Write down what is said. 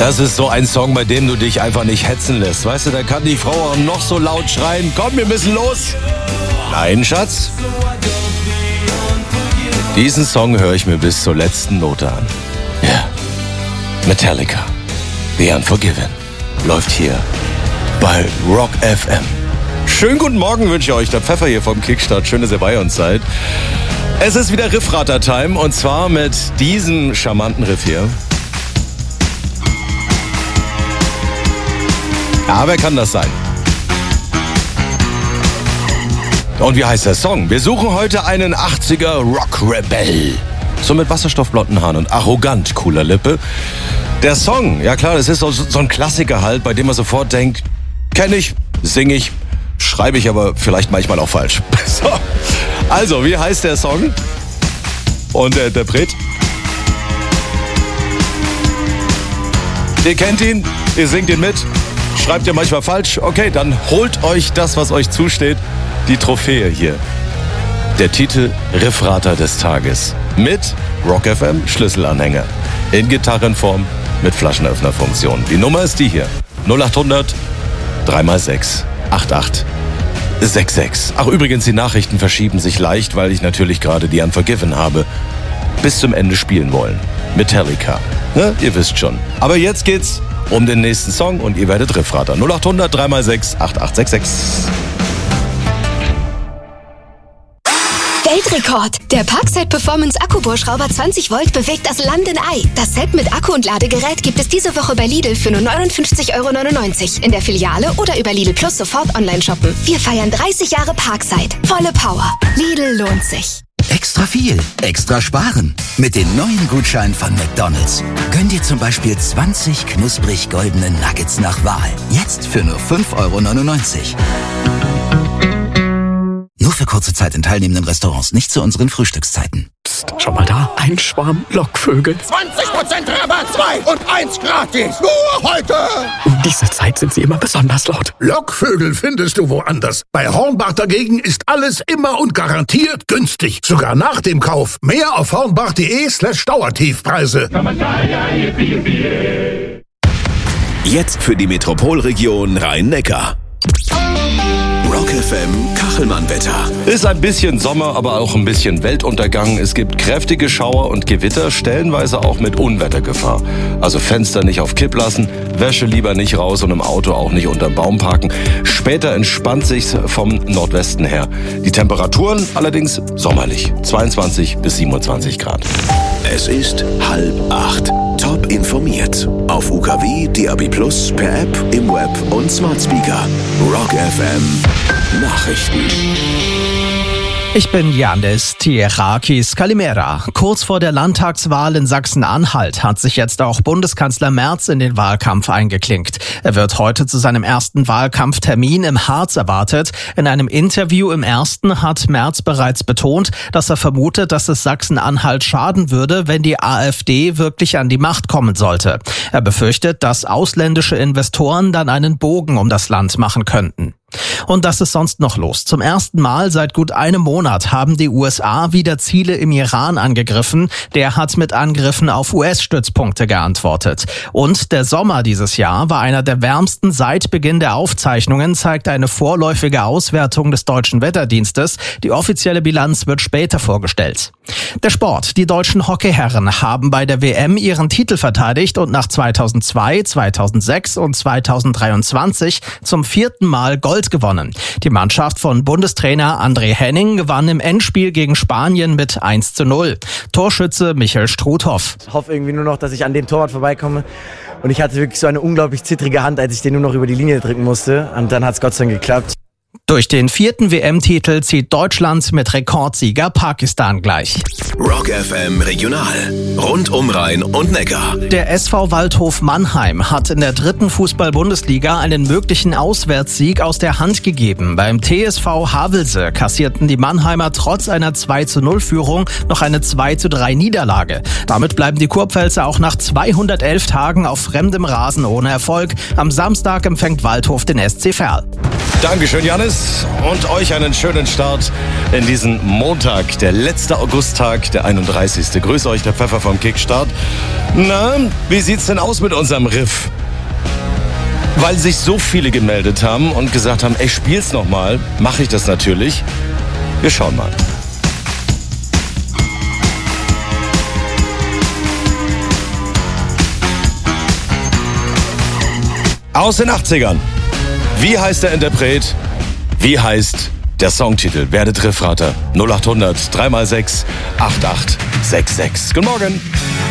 Das ist so ein Song, bei dem du dich einfach nicht hetzen lässt. Weißt du, da kann die Frau auch noch so laut schreien. Komm, wir müssen los. Nein, Schatz. Diesen Song höre ich mir bis zur letzten Note an. Ja, Metallica, The Unforgiven, läuft hier bei Rock FM. Schönen guten Morgen wünsche ich euch, der Pfeffer hier vom Kickstart. Schön, dass ihr bei uns seid. Es ist wieder Riffrater-Time und zwar mit diesem charmanten Riff hier. Ja, wer kann das sein? Und wie heißt der Song? Wir suchen heute einen 80er Rock-Rebell. So mit wasserstoffblonden Haaren und arrogant cooler Lippe. Der Song, ja klar, das ist so ein Klassiker halt, bei dem man sofort denkt, kenne ich, singe ich, schreibe ich aber vielleicht manchmal auch falsch. So. Also, wie heißt der Song? Und der Interpret? Ihr kennt ihn, ihr singt ihn mit, schreibt ihr manchmal falsch. Okay, dann holt euch das, was euch zusteht, die Trophäe hier. Der Titel Riffrater des Tages mit Rock FM Schlüsselanhänger in Gitarrenform mit Flaschenöffnerfunktion. Die Nummer ist die hier. 0800 3x6 8866. Ach, übrigens, die Nachrichten verschieben sich leicht, weil ich natürlich gerade die Unforgiven habe. Bis zum Ende spielen wollen. Metallica. Ne? Ihr wisst schon. Aber jetzt geht's um den nächsten Song und ihr werdet Riffrater. 0800 3x6 8866. Weltrekord! Der Parkside Performance Akkubohrschrauber 20 Volt bewegt das Land in Ei. Das Set mit Akku und Ladegerät gibt es diese Woche bei Lidl für nur 59,99 € in der Filiale oder über Lidl Plus sofort online shoppen. Wir feiern 30 Jahre Parkside. Volle Power. Lidl lohnt sich. Extra viel, extra sparen. Mit den neuen Gutscheinen von McDonald's. Gönn dir zum Beispiel 20 knusprig goldene Nuggets nach Wahl. Jetzt für nur 5,99 €. Nur für kurze Zeit in teilnehmenden Restaurants, nicht zu unseren Frühstückszeiten. Psst, schau mal da, ein Schwarm Lockvögel. 20% Rabatt, 2 und 1 gratis. Nur heute. Um diese Zeit sind sie immer besonders laut. Lockvögel findest du woanders. Bei Hornbach dagegen ist alles immer und garantiert günstig. Sogar nach dem Kauf. Mehr auf hornbach.de/Dauertiefpreise. Jetzt für die Metropolregion Rhein-Neckar. Rock FM Kachelmann-Wetter. Ist ein bisschen Sommer, aber auch ein bisschen Weltuntergang. Es gibt kräftige Schauer und Gewitter, stellenweise auch mit Unwettergefahr. Also Fenster nicht auf Kipp lassen, Wäsche lieber nicht raus und im Auto auch nicht unterm Baum parken. Später entspannt sich's vom Nordwesten her. Die Temperaturen allerdings sommerlich, 22 bis 27 Grad. Es ist 7:30. Top informiert. Auf UKW, DAB+, per App, im Web und Smart Speaker. Rock FM Nachrichten. Ich bin Yannis Tierakis Kalimera. Kurz vor der Landtagswahl in Sachsen-Anhalt hat sich jetzt auch Bundeskanzler Merz in den Wahlkampf eingeklinkt. Er wird heute zu seinem ersten Wahlkampftermin im Harz erwartet. In einem Interview im Ersten hat Merz bereits betont, dass er vermutet, dass es Sachsen-Anhalt schaden würde, wenn die AfD wirklich an die Macht kommen sollte. Er befürchtet, dass ausländische Investoren dann einen Bogen um das Land machen könnten. Und das ist sonst noch los. Zum ersten Mal seit gut einem Monat haben die USA wieder Ziele im Iran angegriffen. Der hat mit Angriffen auf US-Stützpunkte geantwortet. Und der Sommer dieses Jahr war einer der wärmsten seit Beginn der Aufzeichnungen, zeigt eine vorläufige Auswertung des Deutschen Wetterdienstes. Die offizielle Bilanz wird später vorgestellt. Der Sport. Die deutschen Hockeyherren haben bei der WM ihren Titel verteidigt und nach 2002, 2006 und 2023 zum 4. Mal Gold gewonnen. Die Mannschaft von Bundestrainer André Henning gewann im Endspiel gegen Spanien mit 1:0. Torschütze Michael Struthoff. Ich hoffe irgendwie nur noch, dass ich an dem Torwart vorbeikomme. Und ich hatte wirklich so eine unglaublich zittrige Hand, als ich den nur noch über die Linie drücken musste. Und dann hat es Gott sei Dank geklappt. Durch den 4. WM-Titel zieht Deutschland mit Rekordsieger Pakistan gleich. Rock FM Regional. Rund um Rhein und Neckar. Der SV Waldhof Mannheim hat in der 3. Fußball-Bundesliga einen möglichen Auswärtssieg aus der Hand gegeben. Beim TSV Havelse kassierten die Mannheimer trotz einer 2:0-Führung noch eine 2:3-Niederlage. Damit bleiben die Kurpfälzer auch nach 211 Tagen auf fremdem Rasen ohne Erfolg. Am Samstag empfängt Waldhof den SC Verl. Dankeschön, Jannis. Und euch einen schönen Start in diesen Montag, der letzte Augusttag, der 31. Grüße euch, der Pfeffer vom Kickstart. Na, wie sieht's denn aus mit unserem Riff? Weil sich so viele gemeldet haben und gesagt haben, ey, spiel's nochmal, mache ich das natürlich. Wir schauen mal. Aus den 80ern. Wie heißt der Interpret? Wie heißt der Songtitel? Werdet Riffrater 0800 3x6 8866. Guten Morgen.